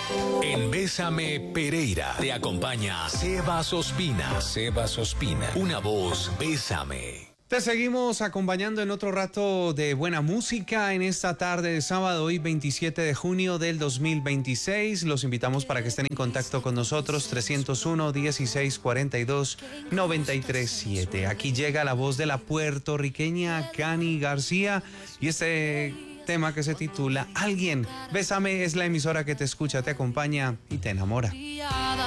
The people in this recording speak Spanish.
En Bésame Pereira te acompaña Sebas Ospina. Sebas Ospina, una voz Bésame. Te seguimos acompañando en otro rato de buena música en esta tarde de sábado, hoy 27 de junio del 2026. Los invitamos para que estén en contacto con nosotros, 301-1642-937. Aquí llega la voz de la puertorriqueña Cani García y este tema que se titula Alguien. Bésame es la emisora que te escucha, te acompaña y te enamora.